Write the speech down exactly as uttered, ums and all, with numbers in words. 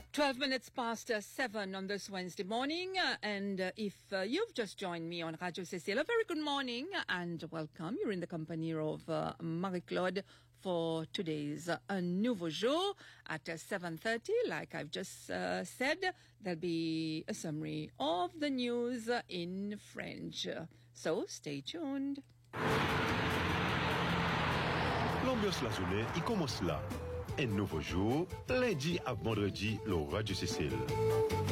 twelve minutes past uh, seven on this Wednesday morning. Uh, and uh, if uh, you've just joined me on Radio C C L, a very good morning and welcome. You're in the company of uh, Marie-Claude for today's uh, Nouveau Jour at uh, seven thirty. Like I've just uh, said, there'll be a summary of the news uh, in French. So stay tuned. L'ambiance la journée, il commence là. Un nouveau jour, lundi à vendredi, le Radio C C L.